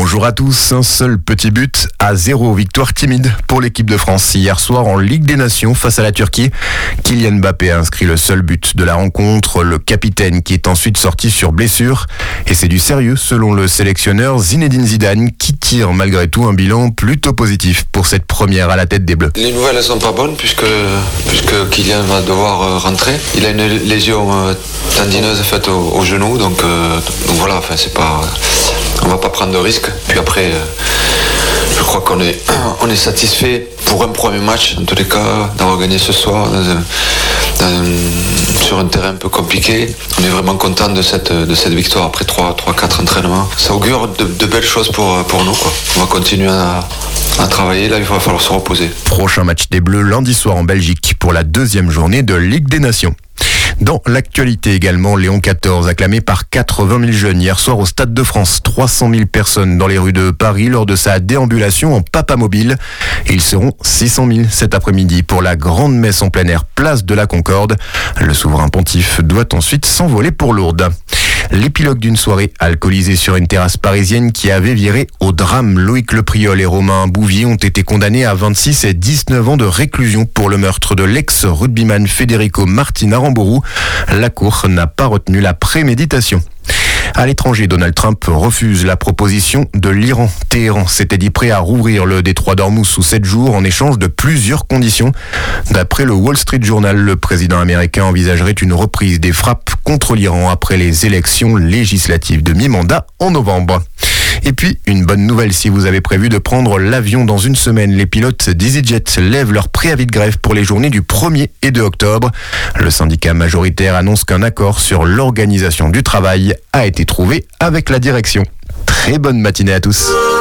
Bonjour à tous, un seul petit but à 0, victoire timide pour l'équipe de France hier soir en Ligue des Nations face à la Turquie. Kylian Mbappé a inscrit le seul but de la rencontre, le capitaine qui est ensuite sorti sur blessure. Et c'est du sérieux selon le sélectionneur Zinedine Zidane qui tire malgré tout un bilan plutôt positif pour cette première à la tête des Bleus. Les nouvelles ne sont pas bonnes puisque Kylian va devoir rentrer. Il a une lésion tendineuse faite au genou, donc voilà, enfin c'est pas... On va pas prendre de risques. Puis après, je crois qu'on est satisfait pour un premier match, en tous les cas, d'avoir gagné ce soir sur un terrain un peu compliqué. On est vraiment content de cette victoire après 3-4 entraînements. Ça augure de belles choses pour nous, quoi. On va continuer à travailler. Là, il va falloir se reposer. Prochain match des Bleus lundi soir en Belgique pour la deuxième journée de Ligue des Nations. Dans l'actualité également, Léon XIV acclamé par 80 000 jeunes hier soir au Stade de France. 300 000 personnes dans les rues de Paris lors de sa déambulation en papamobile. Ils seront 600 000 cet après-midi pour la grande messe en plein air place de la Concorde. Le souverain pontife doit ensuite s'envoler pour Lourdes. L'épilogue d'une soirée alcoolisée sur une terrasse parisienne qui avait viré au drame. Loïc Lepriol et Romain Bouvier ont été condamnés à 26 et 19 ans de réclusion pour le meurtre de l'ex-rugbyman Federico Martin Aramburu. La Cour n'a pas retenu la préméditation. À l'étranger, Donald Trump refuse la proposition de l'Iran. Téhéran s'était dit prêt à rouvrir le détroit d'Ormuz sous 7 jours en échange de plusieurs conditions. D'après le Wall Street Journal, le président américain envisagerait une reprise des frappes contre l'Iran après les élections législatives de mi-mandat en novembre. Et puis, une bonne nouvelle si vous avez prévu de prendre l'avion dans une semaine. Les pilotes d'EasyJet lèvent leur préavis de grève pour les journées du 1er et 2 octobre. Le syndicat majoritaire annonce qu'un accord sur l'organisation du travail a été trouvé avec la direction. Très bonne matinée à tous.